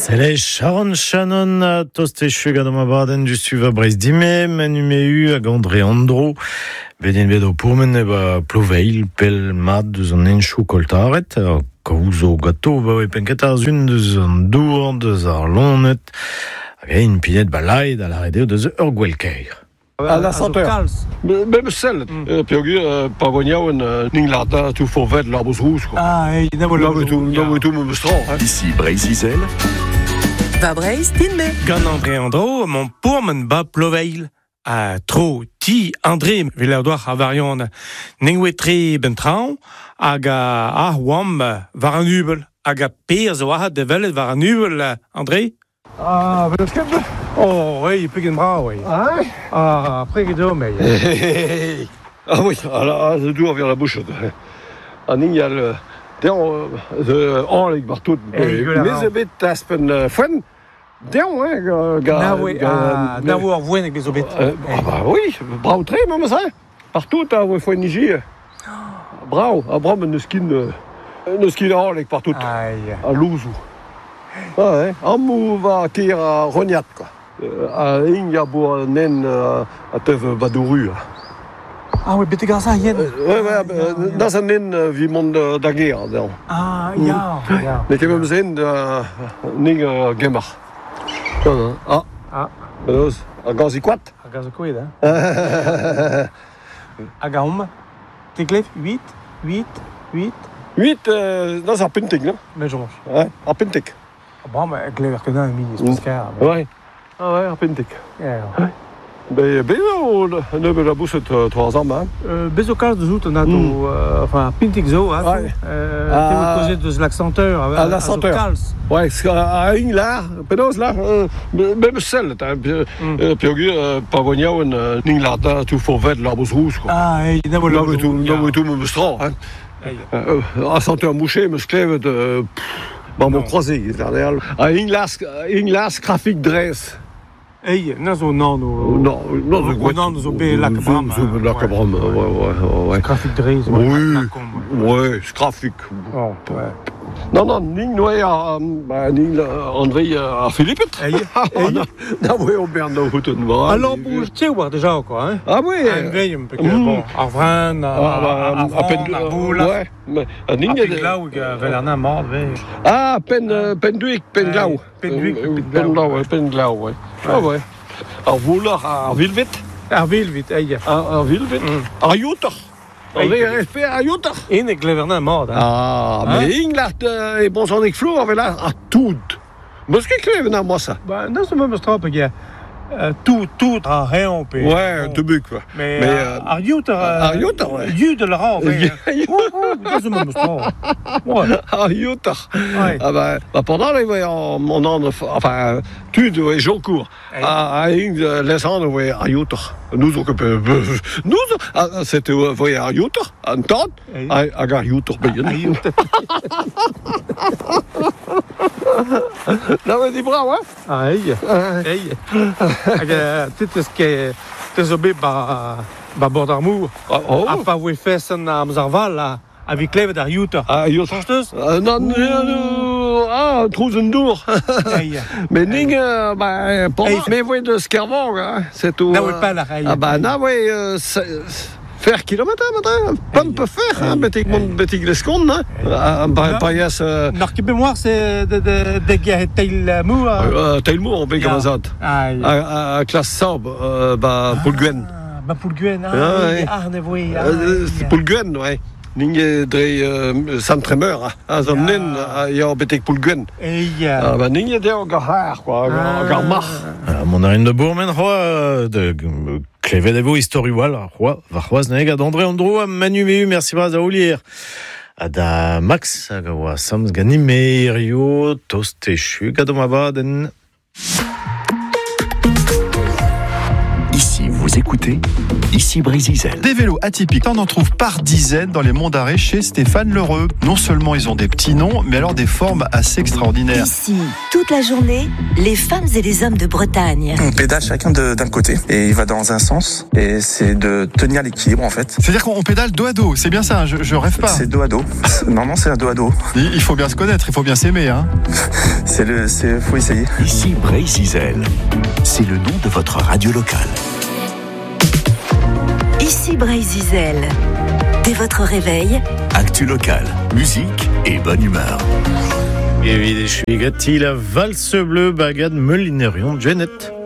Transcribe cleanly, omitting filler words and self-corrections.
Sele Sharon Shannon a toste gant am abadenn du suva Breizh dime, menu meu hag André Andro, bedin bedo pourmen eba ploveil, pel mat deus an enchou koltaret, kaouzo gato ba e penket ar zun deus an dour, deus ar lonet, hag ein pinet balaid a la redeo deus ur gwelkeir. À la senteur. Même celle. Puis pas voniaou ning larda tout forvet l'arbos rouge quoi. Ah, et Là tout me strand. Ici Breizh-Izel. Va Breizh, din me. Gant André Andro, mon pourmen ba ploveil. A tro, ti, André, veler doar a varion nengwetre bentraon, hag a wam var an ubel, hag a per zo ahat de velet var an ubel, André? Ah, ben skep. Oh, oui, pegen bra, oui. Ah, Ah, après que d'eau, mais... ah oui, alors je dois vers la bouche. En ning a le de orlik bartout. Mais je bet taspen fwen. Deon, Na wo ar voen eg bezo bet. Ah bah oui, bravo très, même ça. Partout, à fwen niji. Bravo, à bravo, ne skin orlik partout. Aïe. À louzou. Ah ouais, amou va tir à rognat quoi. A inga bo nen a tev badouru. Ah oui, bete gar sa yen. Ouais, dans un nen vi monde da guerre. Ah, ya. Mais quand même zen ning gemar. Ah. Benos, a gazi kwat. A gaz o koet, hein. Hag a om, te glef 8. 8 dans un pentek, non? Mais jonge. Ouais, un pentek. Bon, mais glever que d'un mini, c'est pas Ouais. Ah ouais, un pentek. Ben ne be la bouche 3 ans, hein. Bezo kalz de zout an ato, enfin, pintik zo, hein. Ouais. Te oe kozet deus l'accenteur. À l'accenteur. Ouais, a ing là, penaos là, même celle, puis pas voniaou ning larda tout forvet l'arbos rouge quoi. Ah, et na Là tout me strand, hein. A senteur mouché me skleve de mon croisé, derrière. A ing las graphique dress. Ei, na zo nan o... Non, nan zo be lakabram. Lakabram, ouais. Graphique dreiz. Ouais, c'est graphique. Oh, ouais. Non, ning noe ning André a Philippe. Na ouais, au Bernard Houtenbra. Alors, pour tche war déjà, quoi, hein. Ah oui. Un veille, un peu que, bon, ar vran, ar boula. Ouais, mais ning... A pen glaou, velerna mord, ve. Ah, pen duik, pen glaou. Pen glaou, ouais. Ah ouais. Ar voular, ar vilvet. Ar vilvit, eia. Ar vilvet. Ar youter. Ar respect ar youter. En e gleverna mord, hein. Ah, mais inglat e bon son ek flou avec là à tout. Moi ce que kleven na moi ça. Bah, non, c'est même strap, gars. Tout a réon, pe. Ouais, de buc quoi. Mais ar youter, ouais. You de la ran, c'est même strap. Ouais. Ar youter. Ouais. Ah bah pendant les voyons mon an enfin tu de jour court. À ing laissant ouais ar youter. Nous occupe nous c'était voyons ar youter, en temps à gar youter bien. Non mais dis bravo hein. Ei. Tites que tezobe ba bord armour. A pa voe fessen am zarval a vi klevet ar youter. Ah youter. Chansteus? Non, trouzendour. Mais ning, mais voyez de scarvon, hein, c'est tout. Na oe pas la raille. Ah bah, na ouais, faire kilomètre, pas me peut faire, hein, betig lescon, hein. Pas yes. N'ar ket mémoire, c'est de teil mou. Teil mou, on ben comme ça. À classe sab, bah, Poulguen. Bah, Poulguen, ne voe. Poulguen, ouais. Ning dre Saint-Trémeur, hein, zon nen, ya betek Poulguen. Ah bah, ning dre gar quoi, gar mar. Mon arin de bourmen roi de klevet evo histori wal roi va c'hoaz neg ad André Andro a manu meu merci braz a oulier da Max a oa sams gani merio tost echu gadom abaden. Ici vous Vous écoutez Ici Brésil. Des vélos atypiques, on en trouve par dizaines dans les monts d'Arrée chez Stéphane Lheureux. Non seulement ils ont des petits noms, mais alors des formes assez extraordinaires. Ici, toute la journée, les femmes et les hommes de Bretagne. On pédale chacun d'un côté et il va dans un sens et c'est de tenir l'équilibre en fait. C'est-à-dire qu'on pédale dos à dos, c'est bien ça, je rêve pas. C'est dos à dos. Normalement c'est un dos à dos. Il faut bien se connaître, il faut bien s'aimer, hein. Faut essayer. Ici Brésil. C'est le nom de votre radio locale. Ici Brésil. Dès votre réveil, Actu locale, musique et bonne humeur. Évidemment, je suis gâté la valse bleue bagade Molinerion Janet.